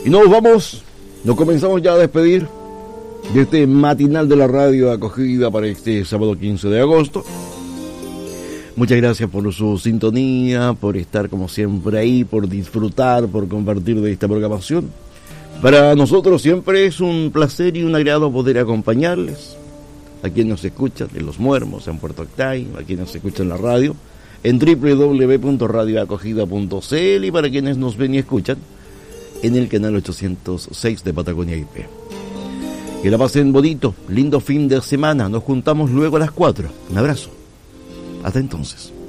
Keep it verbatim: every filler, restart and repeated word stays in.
Y nos vamos, nos comenzamos ya a despedir de este matinal de la radio Acogida para este sábado quince de agosto. Muchas gracias por su sintonía, por estar como siempre ahí, por disfrutar, por compartir de esta programación. Para nosotros siempre es un placer y un agrado poder acompañarles. A quienes nos escuchan en Los Muermos, en Puerto Octay, a quienes nos escuchan en la radio, en doble u doble u doble u punto radio acogida punto c l, y para quienes nos ven y escuchan en el canal ochocientos seis de Patagonia I P. Que la pasen bonito, lindo fin de semana. Nos juntamos luego a las cuatro. Un abrazo. Hasta entonces.